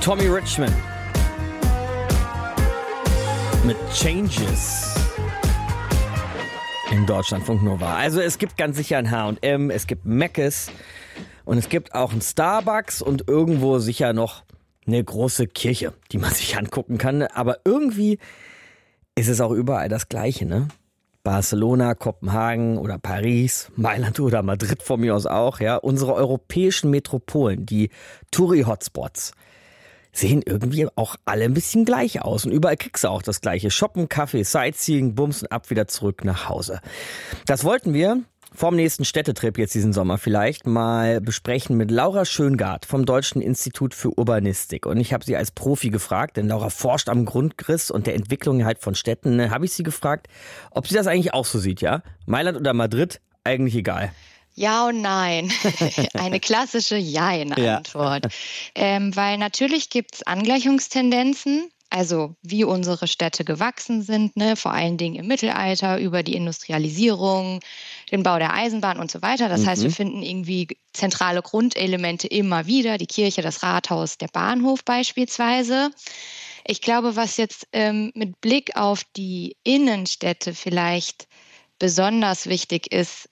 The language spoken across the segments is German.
Tommy Richman mit Changes in Deutschlandfunk Nova. Also es gibt ganz sicher ein H&M, es gibt Mc's und es gibt auch ein Starbucks und irgendwo sicher noch eine große Kirche, die man sich angucken kann. Aber irgendwie ist es auch überall das Gleiche, ne? Barcelona, Kopenhagen oder Paris, Mailand oder Madrid von mir aus auch, ja. Unsere europäischen Metropolen, die Touri-Hotspots, sehen irgendwie auch alle ein bisschen gleich aus. Und überall kriegst du auch das Gleiche. Shoppen, Kaffee, Sightseeing, Bums und ab wieder zurück nach Hause. Das wollten wir vorm nächsten Städtetrip jetzt diesen Sommer vielleicht mal besprechen mit Laura Schöngart vom Deutschen Institut für Urbanistik. Und ich habe sie als Profi gefragt, denn Laura forscht am Grundriss und der Entwicklung halt von Städten. Habe ich sie gefragt, ob sie das eigentlich auch so sieht, ja? Mailand oder Madrid, eigentlich egal. Ja und nein. Eine klassische Jein-Antwort. Ja. Weil natürlich gibt es Angleichungstendenzen, also wie unsere Städte gewachsen sind, ne? Vor allen Dingen im Mittelalter, über die Industrialisierung, den Bau der Eisenbahn und so weiter. Das heißt, wir finden irgendwie zentrale Grundelemente immer wieder, die Kirche, das Rathaus, der Bahnhof beispielsweise. Ich glaube, was jetzt mit Blick auf die Innenstädte vielleicht besonders wichtig ist,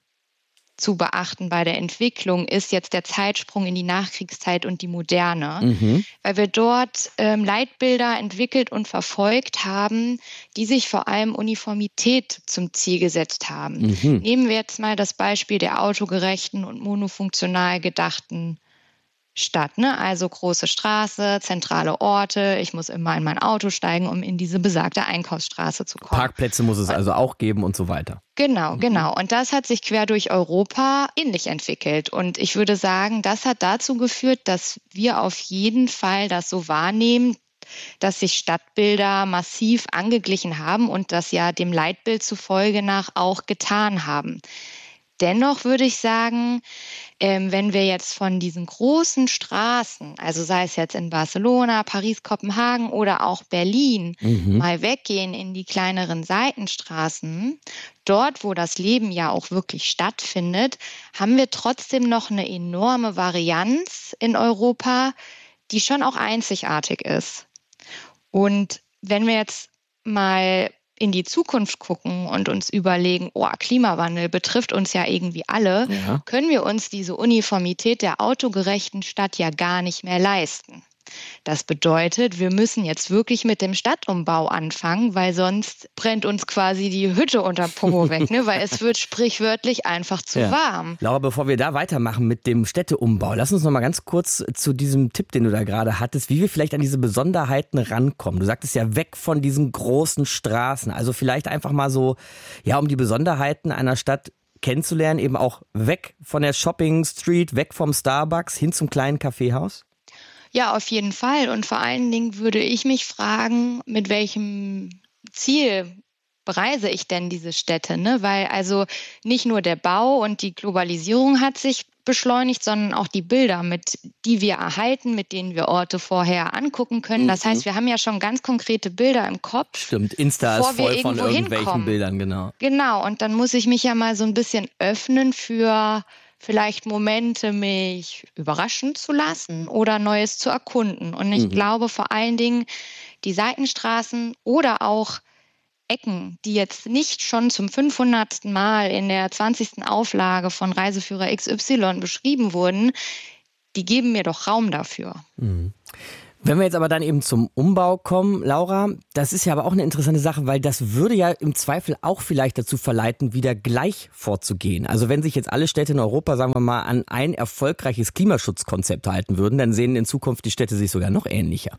zu beachten bei der Entwicklung, ist jetzt der Zeitsprung in die Nachkriegszeit und die Moderne, weil wir dort Leitbilder entwickelt und verfolgt haben, die sich vor allem Uniformität zum Ziel gesetzt haben. Nehmen wir jetzt mal das Beispiel der autogerechten und monofunktional gedachten Stadt, ne? Also große Straße, zentrale Orte. Ich muss immer in mein Auto steigen, um in diese besagte Einkaufsstraße zu kommen. Parkplätze muss es also auch geben und so weiter. Genau. Und das hat sich quer durch Europa ähnlich entwickelt. Und ich würde sagen, das hat dazu geführt, dass wir auf jeden Fall das so wahrnehmen, dass sich Stadtbilder massiv angeglichen haben und das ja dem Leitbild zufolge nach auch getan haben. Dennoch würde ich sagen, wenn wir jetzt von diesen großen Straßen, also sei es jetzt in Barcelona, Paris, Kopenhagen oder auch Berlin, mal weggehen in die kleineren Seitenstraßen, dort, wo das Leben ja auch wirklich stattfindet, haben wir trotzdem noch eine enorme Varianz in Europa, die schon auch einzigartig ist. Und wenn wir jetzt mal in die Zukunft gucken und uns überlegen, Klimawandel betrifft uns ja irgendwie alle, können wir uns diese Uniformität der autogerechten Stadt ja gar nicht mehr leisten. Das bedeutet, wir müssen jetzt wirklich mit dem Stadtumbau anfangen, weil sonst brennt uns quasi die Hütte unterm Pogo weg, ne? Weil es wird sprichwörtlich einfach zu warm. Laura, bevor wir da weitermachen mit dem Städteumbau, lass uns noch mal ganz kurz zu diesem Tipp, den du da gerade hattest, wie wir vielleicht an diese Besonderheiten rankommen. Du sagtest ja, weg von diesen großen Straßen, also vielleicht einfach mal so, ja, um die Besonderheiten einer Stadt kennenzulernen, eben auch weg von der Shopping Street, weg vom Starbucks hin zum kleinen Kaffeehaus? Ja, auf jeden Fall. Und vor allen Dingen würde ich mich fragen, mit welchem Ziel bereise ich denn diese Städte? Ne? Weil also nicht nur der Bau und die Globalisierung hat sich beschleunigt, sondern auch die Bilder, die wir erhalten, mit denen wir Orte vorher angucken können. Das heißt, wir haben ja schon ganz konkrete Bilder im Kopf. Stimmt, Insta ist voll von irgendwelchen Bildern, genau. Genau, und dann muss ich mich ja mal so ein bisschen öffnen für vielleicht Momente, mich überraschen zu lassen oder Neues zu erkunden. Und ich glaube vor allen Dingen, die Seitenstraßen oder auch Ecken, die jetzt nicht schon zum 500. Mal in der 20. Auflage von Reiseführer XY beschrieben wurden, die geben mir doch Raum dafür. Wenn wir jetzt aber dann eben zum Umbau kommen, Laura, das ist ja aber auch eine interessante Sache, weil das würde ja im Zweifel auch vielleicht dazu verleiten, wieder gleich vorzugehen. Also wenn sich jetzt alle Städte in Europa, sagen wir mal, an ein erfolgreiches Klimaschutzkonzept halten würden, dann sehen in Zukunft die Städte sich sogar noch ähnlicher.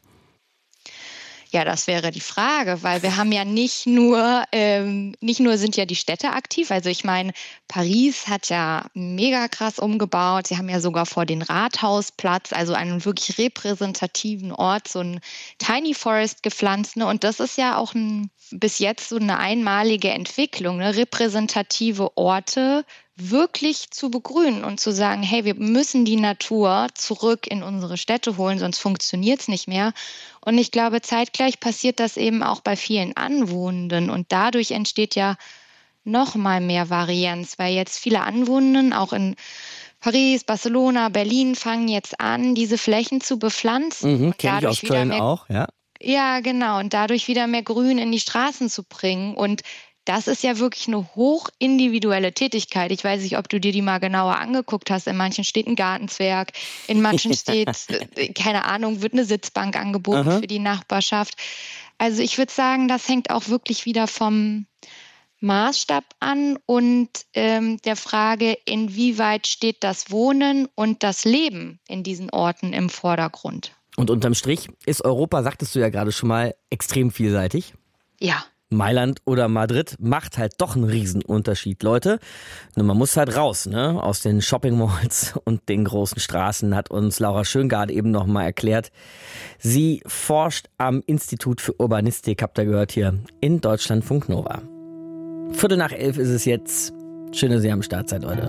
Ja, das wäre die Frage, weil wir haben ja nicht nur sind ja die Städte aktiv. Also ich meine, Paris hat ja mega krass umgebaut. Sie haben ja sogar vor den Rathausplatz, also einen wirklich repräsentativen Ort, so ein Tiny Forest gepflanzt. Ne? Und das ist ja auch bis jetzt so eine einmalige Entwicklung, ne? Repräsentative Orte wirklich zu begrünen und zu sagen, hey, wir müssen die Natur zurück in unsere Städte holen, sonst funktioniert es nicht mehr. Und ich glaube, zeitgleich passiert das eben auch bei vielen Anwohnenden und dadurch entsteht ja noch mal mehr Varianz, weil jetzt viele Anwohnenden auch in Paris, Barcelona, Berlin fangen jetzt an, diese Flächen zu bepflanzen. Kenne ich aus Köln auch, ja. Ja, genau. Und dadurch wieder mehr Grün in die Straßen zu bringen. Und das ist ja wirklich eine hochindividuelle Tätigkeit. Ich weiß nicht, ob du dir die mal genauer angeguckt hast. In manchen steht ein Gartenzwerg, in manchen steht, keine Ahnung, wird eine Sitzbank angeboten für die Nachbarschaft. Also ich würde sagen, das hängt auch wirklich wieder vom Maßstab an und der Frage, inwieweit steht das Wohnen und das Leben in diesen Orten im Vordergrund. Und unterm Strich ist Europa, sagtest du ja gerade schon mal, extrem vielseitig. Ja. Mailand oder Madrid macht halt doch einen Riesenunterschied, Leute. Nur man muss halt raus, ne? Aus den Shoppingmalls und den großen Straßen, hat uns Laura Schöngard eben noch mal erklärt. Sie forscht am Institut für Urbanistik, habt ihr gehört, hier in Deutschlandfunk Nova. 11:15 ist es jetzt. Schön, dass ihr am Start seid, Leute.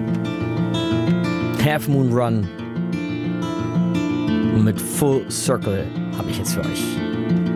Half Moon Run mit Full Circle habe ich jetzt für euch.